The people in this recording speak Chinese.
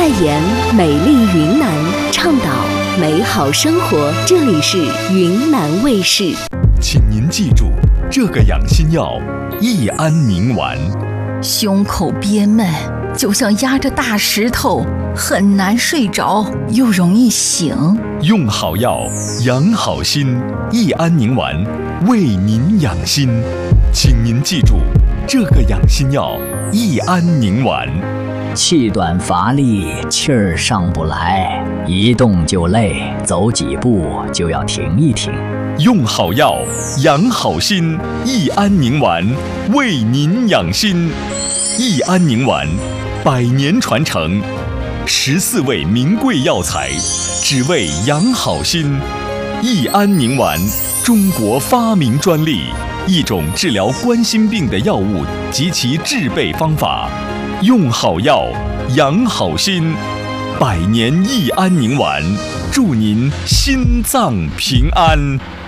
代言美丽云南，倡导美好生活。这里是云南卫视。 请您记住，这个养心药益安宁丸。 胸口憋闷，就像压着大石头，很难睡着，又容易醒。 用好药，养好心，益安宁丸为您养心。请您记住，这个养心药益安宁丸。 气短乏力，气儿上不来，一动就累，走几步就要停一停。 用好药，养好心，益安宁丸为您养心。益安宁丸100年传承，14味名贵药材，只为养好心。益安宁丸，中国发明专利，一种治疗冠心病的药物及其制备方法。用好药，养好心，100年益安宁丸，祝您心脏平安。